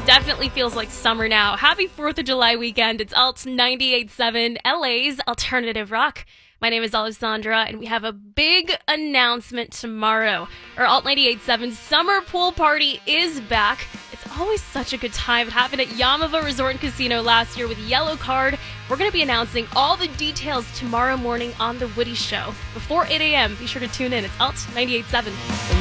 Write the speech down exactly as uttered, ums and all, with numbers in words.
definitely feels like summer now. Happy fourth of July weekend. It's Alt ninety-eight point seven, L A's Alternative Rock. My name is Alessandra, and we have a big announcement tomorrow. Our Alt ninety-eight point seven Summer Pool Party is back. It's always such a good time. It happened at Yamava Resort and Casino last year with Yellow Card. We're going to be announcing all the details tomorrow morning on The Woody Show. Before eight a.m., be sure to tune in. It's Alt ninety-eight point seven.